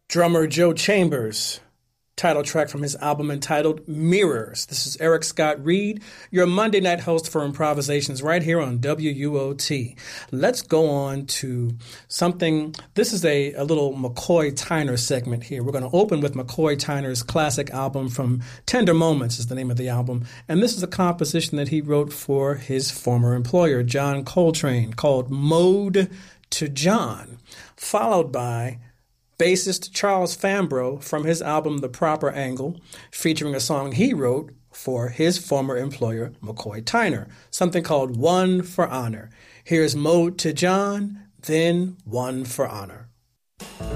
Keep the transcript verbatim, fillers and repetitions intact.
Drummer Joe Chambers, title track from his album entitled Mirrors. This is Eric Scott Reed, your Monday night host for Improvisations right here on W U O T. Let's go on to something. This is a, a little McCoy Tyner segment here. We're going to open with McCoy Tyner's classic album from Tender Moments is the name of the album. And this is a composition that he wrote for his former employer, John Coltrane, called Mode to John, followed by bassist Charles Fambrough from his album The Proper Angle, featuring a song he wrote for his former employer, McCoy Tyner, something called One for Honor. Here's Mode to John, then One for Honor.